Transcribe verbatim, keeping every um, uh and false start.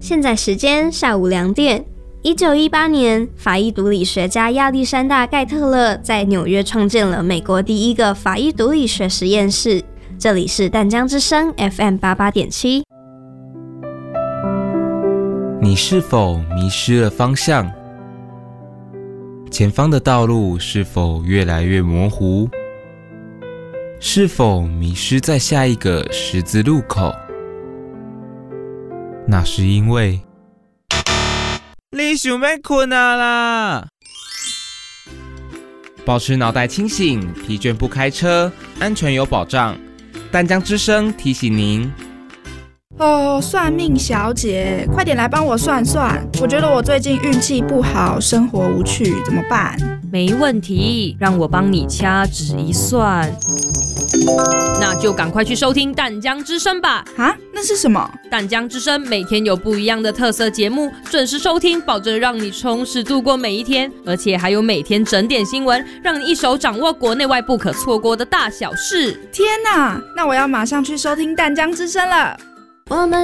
现在时间下午两点。一九一八年，法医毒理学家亚历山大·盖特勒在纽约创建了美国第一个法医毒理学实验室。这里是淡江之声 F M 八八点七。 你是否迷失了方向？前方的道路是否越来越模糊？是否迷失在下一个十字路口？那是因为你想要困啊啦！保持脑袋清醒，疲倦不开车，安全有保障。淡江之声提醒您。 哦，算命小姐，快点来帮我算算。我觉得我最近运气不好，生活无趣，怎么办？ 没问题，让我帮你掐指一算。那就赶快去收听淡江之声吧。 啊，那是什么？ 淡江之声每天有不一样的特色节目，准时收听，保证让你充实度过每一天。而且还有每天整点新闻，让你一手掌握国内外不可错过的大小事。 天哪，那我要马上去收听淡江之声了。 我们